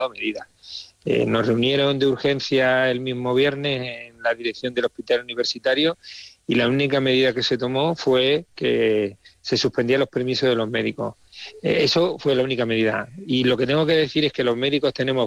medidas. Nos reunieron de urgencia el mismo viernes en la dirección del hospital universitario y la única medida que se tomó fue que se suspendían los permisos de los médicos. Eso fue la única medida. Y lo que tengo que decir es que los médicos tenemos